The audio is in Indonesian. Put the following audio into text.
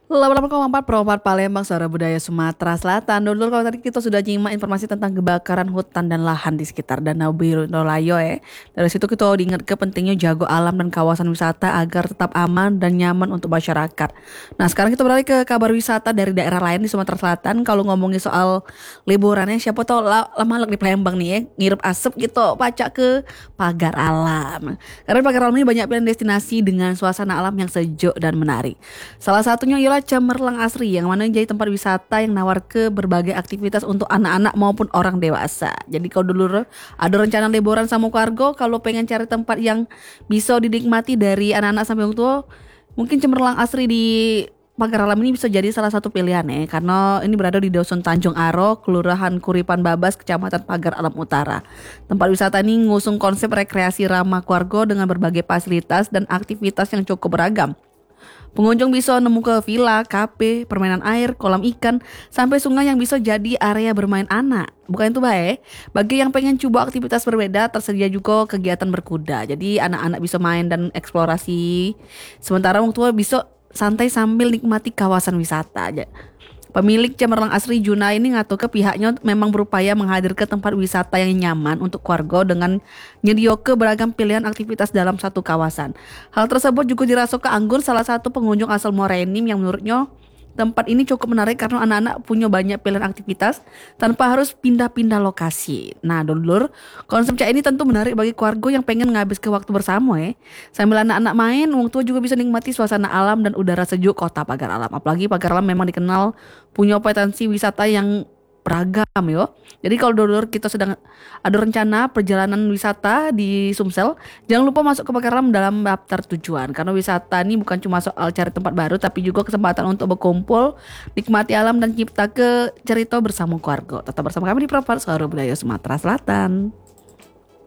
4 Palembang, Suara Budaya Sumatera Selatan. Dulu kalau tadi kita sudah nyimak informasi tentang kebakaran hutan dan lahan di sekitar Danau Biru Nolayo ya. Dari situ kita diingat ke pentingnya jago alam dan kawasan wisata agar tetap aman dan nyaman untuk masyarakat. Nah sekarang kita beralih ke kabar wisata dari daerah lain di Sumatera Selatan. Kalau ngomongin soal liburannya, siapa tahu lama di Palembang nih ya, ngirup asap gitu, pacak ke Pagar Alam. Karena Pagar Alam ini banyak pilihan destinasi dengan suasana alam yang sejuk dan menarik. Salah satunya ialah Cemerlang Asri yang mana jadi tempat wisata yang nawar ke berbagai aktivitas untuk anak-anak maupun orang dewasa. Jadi kalau dulu ada rencana liburan sama keluarga, kalau pengen cari tempat yang bisa dinikmati dari anak-anak sampai orang tua, mungkin Cemerlang Asri di Pagar Alam ini bisa jadi salah satu pilihan ya, karena ini berada di Dusun Tanjung Aro, Kelurahan Kuripan Babas, Kecamatan Pagar Alam Utara. Tempat wisata ini ngusung konsep rekreasi ramah keluarga dengan berbagai fasilitas dan aktivitas yang cukup beragam. Pengunjung bisa nemu ke villa, kafe, permainan air, kolam ikan, sampai sungai yang bisa jadi area bermain anak. Bukan itu baik? Bagi yang pengen coba aktivitas berbeda, tersedia juga kegiatan berkuda. Jadi anak-anak bisa main dan eksplorasi. Sementara orang tua bisa santai sambil nikmati kawasan wisata aja. Pemilik Cemerlang Asri Juna ini ngatur ke pihaknya memang berupaya menghadirkan tempat wisata yang nyaman untuk keluarga dengan nyediakan beragam pilihan aktivitas dalam satu kawasan. Hal tersebut juga dirasa ke Anggun, salah satu pengunjung asal Morenim, yang menurutnya tempat ini cukup menarik karena anak-anak punya banyak pilihan aktivitas tanpa harus pindah-pindah lokasi. Nah, dulur, konsep cak ini tentu menarik bagi keluarga yang pengen ngabiskan waktu bersama ya. Sambil anak-anak main, wong tua juga bisa nikmati suasana alam dan udara sejuk kota Pagar Alam. Apalagi Pagar Alam memang dikenal punya potensi wisata yang beragam yo. Jadi kalau dulur kita sedang ada rencana perjalanan wisata di Sumsel, jangan lupa masuk ke Pagar Alam dalam daftar tujuan. Karena wisata ini bukan cuma soal cari tempat baru, tapi juga kesempatan untuk berkumpul, nikmati alam dan cipta ke cerita bersama keluarga. Tetap bersama kami di Provinsi Suara Budaya Sumatera Selatan.